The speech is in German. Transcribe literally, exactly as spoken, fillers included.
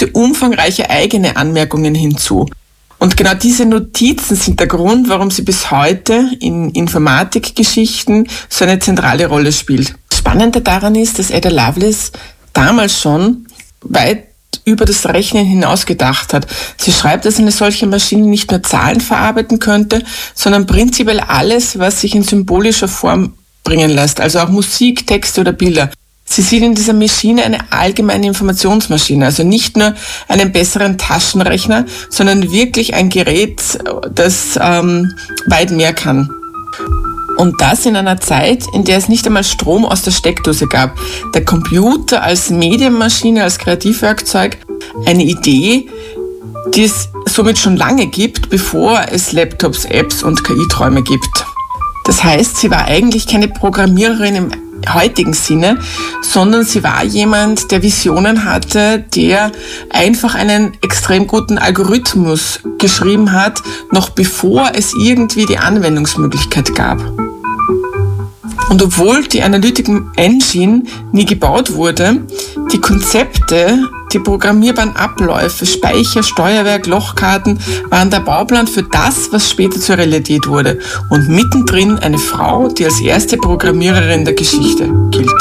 fügte umfangreiche eigene Anmerkungen hinzu. Und genau diese Notizen sind der Grund, warum sie bis heute in Informatikgeschichten so eine zentrale Rolle spielt. Das Spannende daran ist, dass Ada Lovelace damals schon weit über das Rechnen hinaus gedacht hat. Sie schreibt, dass eine solche Maschine nicht nur Zahlen verarbeiten könnte, sondern prinzipiell alles, was sich in symbolischer Form bringen lässt, also auch Musik, Texte oder Bilder. Sie sieht in dieser Maschine eine allgemeine Informationsmaschine, also nicht nur einen besseren Taschenrechner, sondern wirklich ein Gerät, das ähm, weit mehr kann. Und das in einer Zeit, in der es nicht einmal Strom aus der Steckdose gab. Der Computer als Medienmaschine, als Kreativwerkzeug, eine Idee, die es somit schon lange gibt, bevor es Laptops, Apps und K I-Träume gibt. Das heißt, sie war eigentlich keine Programmiererin im heutigen Sinne, sondern sie war jemand, der Visionen hatte, der einfach einen extrem guten Algorithmus geschrieben hat, noch bevor es irgendwie die Anwendungsmöglichkeit gab. Und obwohl die Analytic Engine nie gebaut wurde, die Konzepte, die programmierbaren Abläufe, Speicher, Steuerwerk, Lochkarten waren der Bauplan für das, was später zur Realität wurde. Und mittendrin eine Frau, die als erste Programmiererin der Geschichte gilt.